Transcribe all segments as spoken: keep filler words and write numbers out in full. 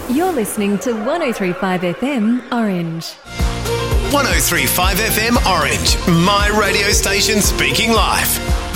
You're listening to one oh three point five F M Orange. one oh three point five F M Orange, my radio station speaking live.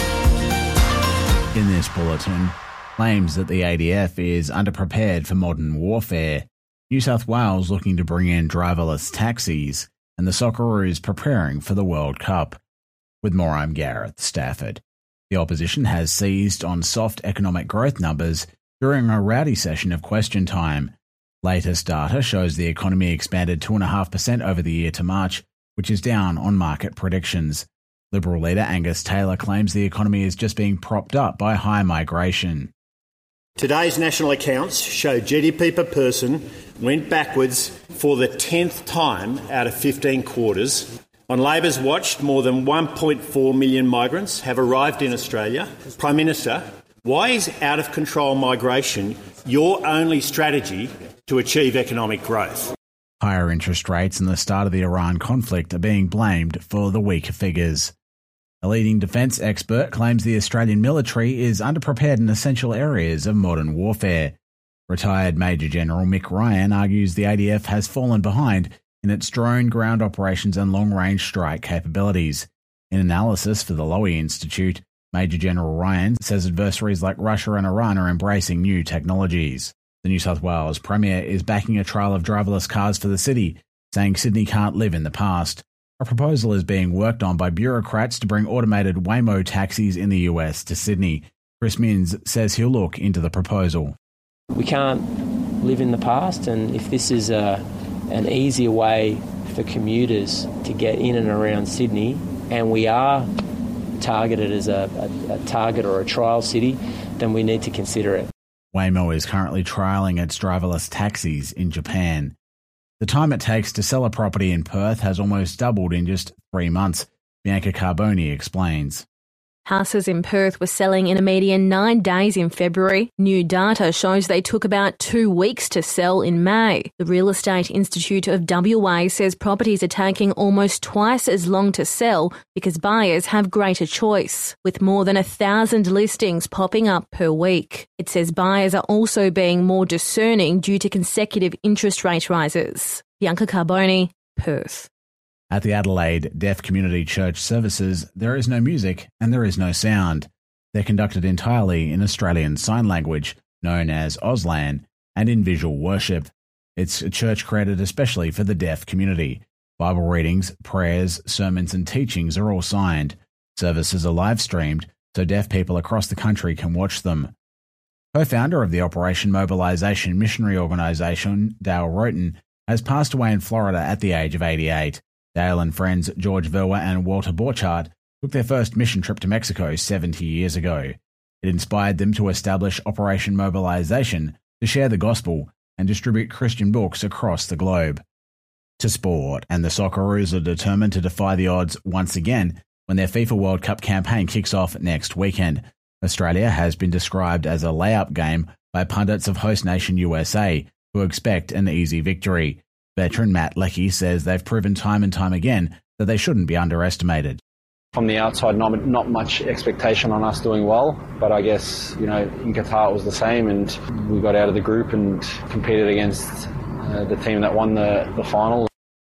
In this bulletin, claims that the A D F is underprepared for modern warfare, New South Wales looking to bring in driverless taxis, and the Socceroos preparing for the World Cup. With more, I'm Gareth Stafford. The opposition has seized on soft economic growth numbers during a rowdy session of question time. Latest data shows the economy expanded two point five percent over the year to March, which is down on market predictions. Liberal leader Angus Taylor claims the economy is just being propped up by high migration. Today's national accounts show G D P per person went backwards for the tenth time out of fifteen quarters. On Labor's watch, more than one point four million migrants have arrived in Australia. Prime Minister, why is out-of-control migration your only strategy to achieve economic growth? Higher interest rates and the start of the Iran conflict are being blamed for the weaker figures. A leading defence expert claims the Australian military is underprepared in essential areas of modern warfare. Retired Major General Mick Ryan argues the A D F has fallen behind in its drone ground operations and long-range strike capabilities. In analysis for the Lowy Institute, Major General Ryan says adversaries like Russia and Iran are embracing new technologies. The New South Wales Premier is backing a trial of driverless cars for the city, saying Sydney can't live in the past. A proposal is being worked on by bureaucrats to bring automated Waymo taxis in the U S to Sydney. Chris Minns says he'll look into the proposal. We can't live in the past, and if this is a an easier way for commuters to get in and around Sydney, and we are targeted as a, a, a target or a trial city, then we need to consider it. Waymo is currently trialling its driverless taxis in Japan. The time it takes to sell a property in Perth has almost doubled in just three months, Bianca Carboni explains. Houses in Perth were selling in a median nine days in February. New data shows they took about two weeks to sell in May. The Real Estate Institute of W A says properties are taking almost twice as long to sell because buyers have greater choice, with more than a thousand listings popping up per week. It says buyers are also being more discerning due to consecutive interest rate rises. Bianca Carboni, Perth. At the Adelaide Deaf Community Church services, there is no music and there is no sound. They're conducted entirely in Australian Sign Language, known as Auslan, and in visual worship. It's a church created especially for the deaf community. Bible readings, prayers, sermons and teachings are all signed. Services are live-streamed, so deaf people across the country can watch them. Co-founder of the Operation Mobilisation missionary organisation, Dale Roten, has passed away in Florida at the age of eighty-eight. Dale and friends George Verwa and Walter Borchardt took their first mission trip to Mexico seventy years ago. It inspired them to establish Operation Mobilisation to share the gospel and distribute Christian books across the globe. To sport, and the Socceroos are determined to defy the odds once again when their FIFA World Cup campaign kicks off next weekend. Australia has been described as a layup game by pundits of host nation U S A, who expect an easy victory. Veteran Matt Leckie says they've proven time and time again that they shouldn't be underestimated. From the outside, not, not much expectation on us doing well, but I guess, you know, in Qatar it was the same, and we got out of the group and competed against uh, the team that won the, the final.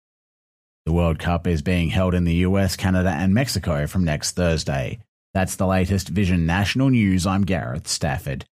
The World Cup is being held in the U S, Canada and Mexico from next Thursday. That's the latest Vision National News. I'm Gareth Stafford.